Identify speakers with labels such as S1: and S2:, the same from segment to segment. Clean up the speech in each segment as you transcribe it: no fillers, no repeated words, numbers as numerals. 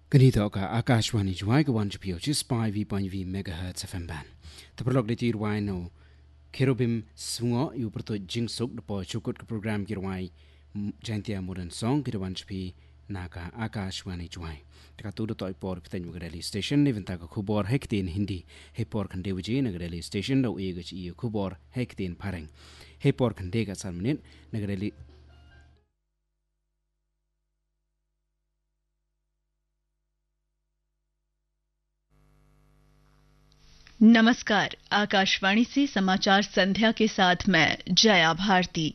S1: Ganito ka Akashwani Juai Gawan Japio just 5.v megahertz FM band. The prolog de Tirwai no Kerubim Swungo you proto Jingsuk the po chukut program Girwai Jantia modern song Girawan Japi Naka Akashwani Juai. The Katudo toy por Pten Mugarelli station, even Taka Kubor Hektin Hindi, Hepor Kandewaji Nagarelli station, no Egach E Kubor Hektin Paring. Hepor Kandega Salmanin, Nagarelli.
S2: नमस्कार। आकाशवाणी से समाचार संध्या के साथ मैं जया भारती।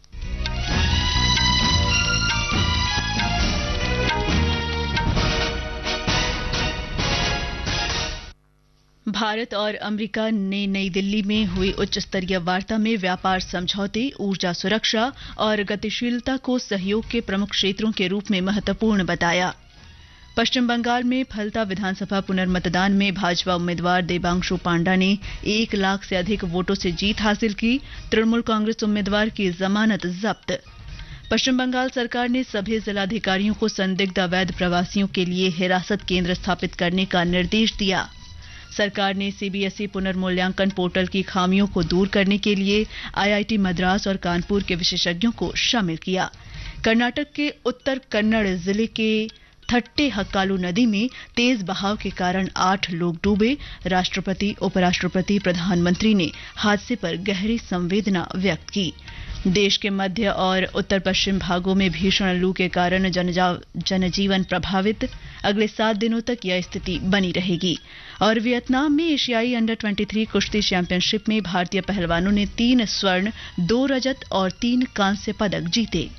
S2: भारत और America ने नई दिल्ली में हुई उच्च स्तरीय वार्ता में व्यापार समझौते, ऊर्जा सुरक्षा और गतिशीलता को सहयोग के प्रमुख क्षेत्रों के रूप में महत्वपूर्ण बताया। पश्चिम बंगाल में फलता विधानसभा पुनर्मतदान में भाजपा उम्मीदवार देबांशु पांडा ने 1 लाख से अधिक वोटों से जीत हासिल की। तृणमूल कांग्रेस उम्मीदवार की जमानत जब्त। पश्चिम बंगाल सरकार ने सभी जिलाधिकारियों को संदिग्ध अवैध प्रवासियों के लिए हिरासत केंद्र स्थापित करने का निर्देश दिया। सरकार ने सीबीएसई पुनर्मूल्यांकन पोर्टल की खामियों को दूर करने के लिए आईआईटी मद्रास और कानपुर के विशेषज्ञों को शामिल किया। कर्नाटक के उत्तर कन्नड़ जिले के थट्टे हक्कालू नदी में तेज बहाव के कारण 8 लोग डूबे। राष्ट्रपति, उपराष्ट्रपति, प्रधानमंत्री ने हादसे पर गहरी संवेदना व्यक्त की। देश के मध्य और उत्तर पश्चिम भागों में भीषण लू के कारण जनजीवन प्रभावित। अगले 7 दिनों तक यह स्थिति बनी रहेगी। और वियतनाम में एशियाई अंडर 23 कुश्ती चैंपियनशिप में भारतीय पहलवानों ने 3 स्वर्ण, 2 रजत और 3 कांस्य पदक जीते।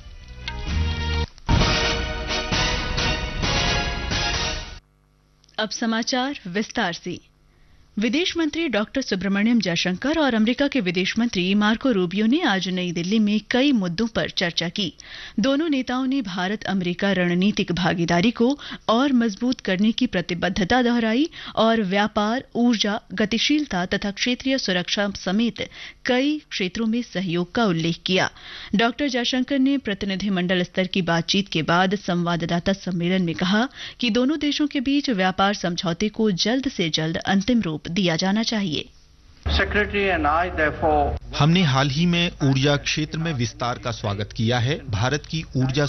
S2: अब समाचार विस्तार से। विदेश मंत्री डॉक्टर सुब्रमण्यम जयशंकर और अमेरिका के विदेश मंत्री मार्को रूबियो ने आज नई दिल्ली में कई मुद्दों पर चर्चा की। दोनों नेताओं ने भारत अमेरिका रणनीतिक भागीदारी को और मजबूत करने की प्रतिबद्धता दोहराई और व्यापार, ऊर्जा, गतिशीलता तथा क्षेत्रीय सुरक्षा समेत कई क्षेत्रों में सहयोग का उल्लेख किया। डॉक्टर जयशंकर ने प्रतिनिधिमंडल स्तर की बातचीत के बाद संवाददाता सम्मेलन में कहा कि दोनों देशों के बीच व्यापार समझौते को जल्द से जल्द अंतिम रूप दिया जाना चाहिए।
S3: हमने हाल ही में ऊर्जा क्षेत्र में विस्तार का स्वागत किया है। भारत की ऊर्जा